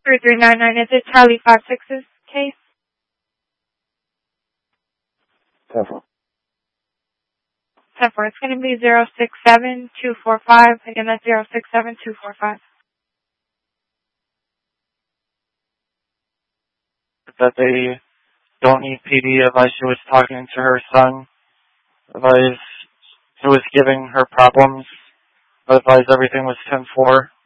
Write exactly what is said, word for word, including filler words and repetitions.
three three nine nine. Is it Charlie five six's case? ten four. ten four. It's going to be zero six seven two four five. Again, that's zero six seven two four five. That they don't need P D. Advice she was talking to her son. Advice who was giving her problems. Advice everything was ten four.